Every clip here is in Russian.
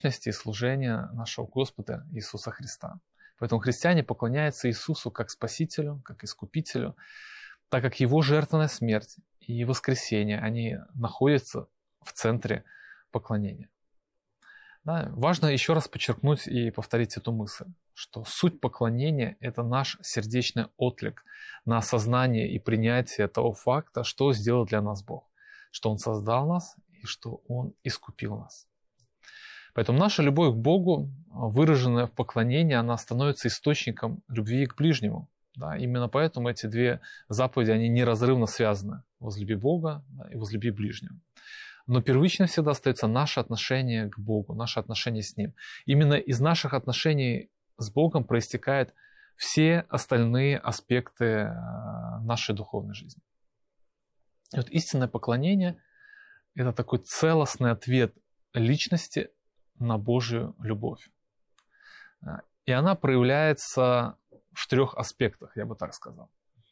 и служения нашего Господа Иисуса Христа. Поэтому христиане поклоняются Иисусу как Спасителю, как Искупителю, так как Его жертвенная смерть и воскресение, они находятся в центре поклонения. Да, важно еще раз подчеркнуть и повторить эту мысль, что суть поклонения – это наш сердечный отклик на осознание и принятие того факта, что сделал для нас Бог, что Он создал нас и что Он искупил нас. Поэтому наша любовь к Богу, выраженная в поклонении, она становится источником любви к ближнему. Да, именно поэтому эти две заповеди, они неразрывно связаны. Возлюби Бога, да, и возлюби ближнего. Но первично всегда остается наше отношение к Богу, наше отношение с Ним. Именно из наших отношений с Богом проистекают все остальные аспекты нашей духовной жизни. И вот истинное поклонение – это такой целостный ответ личности на Божью любовь. И она проявляется в 3 аспектах, я бы так сказал.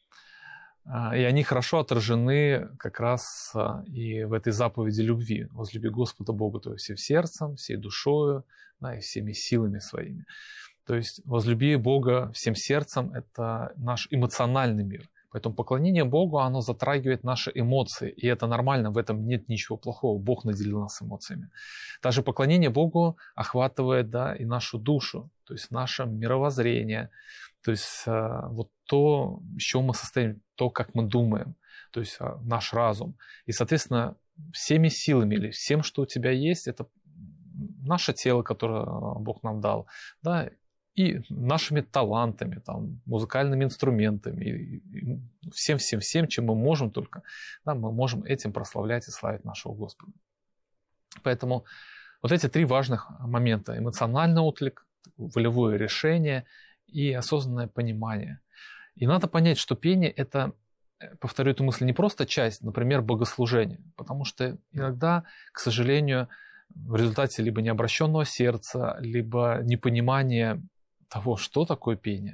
И они хорошо отражены как раз и в этой заповеди любви. Возлюби Господа Бога твоего всем сердцем, всей душою, да, и всеми силами своими. То есть возлюби Бога всем сердцем – это наш эмоциональный мир. Поэтому поклонение Богу, оно затрагивает наши эмоции. И это нормально, в этом нет ничего плохого. Бог наделил нас эмоциями. Также поклонение Богу охватывает, да, и нашу душу, то есть наше мировоззрение, то есть вот то, из чего мы состоим, то, как мы думаем, то есть наш разум. И, соответственно, всеми силами или всем, что у тебя есть, это наше тело, которое Бог нам дал, да, и нашими талантами, там, музыкальными инструментами, и всем, чем мы можем только, да, мы можем этим прославлять и славить нашего Господа. Поэтому вот эти 3 важных момента: эмоциональный отклик, волевое решение и осознанное понимание. И надо понять, что пение – это, повторю эту мысль, не просто часть, например, богослужения, потому что иногда, к сожалению, в результате либо необращенного сердца, либо непонимания того, что такое пение,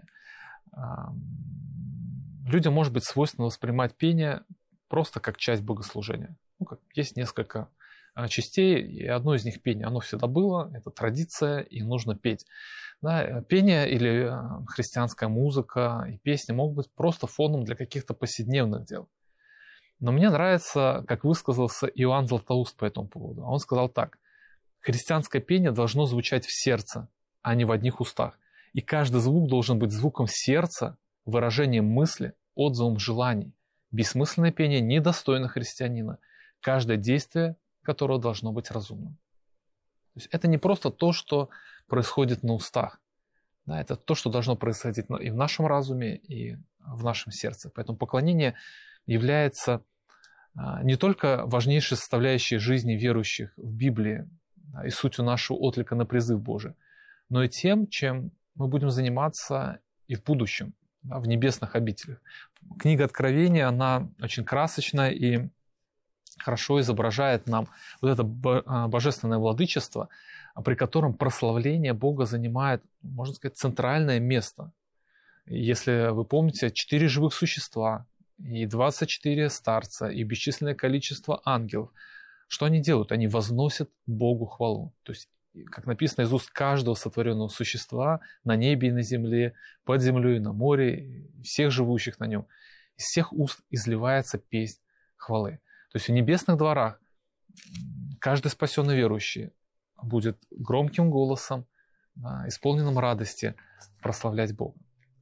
людям может быть свойственно воспринимать пение просто как часть богослужения. Ну, как есть несколько частей, и одно из них пение. Оно всегда было, это традиция, и нужно петь. Да, пение или христианская музыка и песни могут быть просто фоном для каких-то повседневных дел. Но мне нравится, как высказался Иоанн Златоуст по этому поводу. Он сказал так: христианское пение должно звучать в сердце, а не в одних устах. И каждый звук должен быть звуком сердца, выражением мысли, отзывом желаний. Бессмысленное пение недостойно христианина. Каждое действие которого должно быть разумным. То есть это не просто то, что происходит на устах. Да, это то, что должно происходить и в нашем разуме, и в нашем сердце. Поэтому поклонение является не только важнейшей составляющей жизни верующих в Библии, да, и сутью нашего отклика на призыв Божий, но и тем, чем мы будем заниматься и в будущем, да, в небесных обителях. Книга Откровения, она очень красочная и хорошо изображает нам вот это божественное владычество, при котором прославление Бога занимает, можно сказать, центральное место. Если вы помните, 4 живых существа, и 24 старца, и бесчисленное количество ангелов, что они делают? Они возносят Богу хвалу. То есть, как написано, из уст каждого сотворенного существа на небе и на земле, под землей и на море, всех живущих на нем, из всех уст изливается песнь хвалы. То есть в небесных дворах каждый спасенный верующий будет громким голосом, да, исполненным радости прославлять Бога.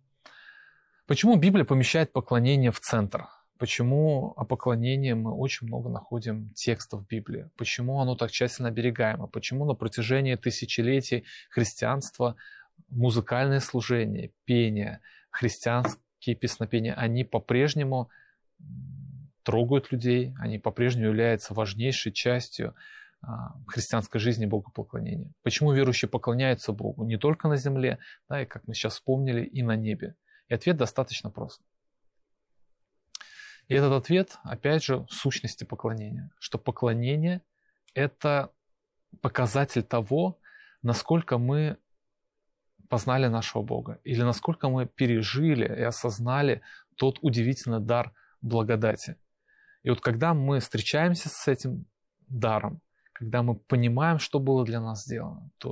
Почему Библия помещает поклонение в центр? Почему о поклонении мы очень много находим текстов в Библии? Почему оно так тщательно оберегаемо? Почему на протяжении тысячелетий христианства музыкальное служение, пение, христианские песнопения, они по-прежнему трогают людей, они по-прежнему являются важнейшей частью христианской жизни богопоклонения. Почему верующие поклоняются Богу не только на земле, да, и, как мы сейчас вспомнили, и на небе? И ответ достаточно прост. И этот ответ, опять же, в сущности поклонения. Что поклонение – это показатель того, насколько мы познали нашего Бога, или насколько мы пережили и осознали тот удивительный дар благодати. И вот когда мы встречаемся с этим даром, когда мы понимаем, что было для нас сделано, то